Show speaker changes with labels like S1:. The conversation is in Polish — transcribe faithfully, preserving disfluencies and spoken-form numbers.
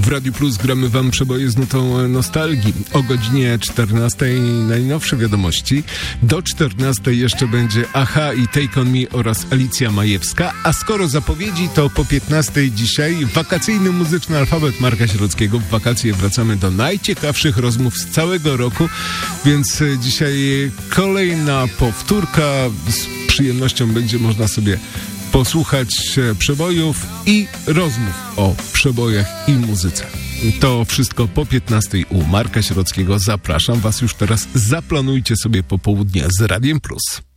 S1: W Radiu Plus gramy wam przeboje z nutą nostalgii. O godzinie czternastej najnowsze wiadomości. Do czternastej jeszcze będzie Aha i Take On Me oraz Alicja Majewska. A skoro zapowiedzi, to po piętnastej dzisiaj wakacyjny muzyczny alfabet Marka Sierockiego. W wakacje wracamy do najciekawszych rozmów z całego roku, więc dzisiaj kolejna powtórka. Z przyjemnością będzie można sobie posłuchać przebojów i rozmów o przebojach i muzyce. To wszystko po piętnastej u Marka Sierockiego. Zapraszam was już teraz. Zaplanujcie sobie popołudnie z Radiem Plus.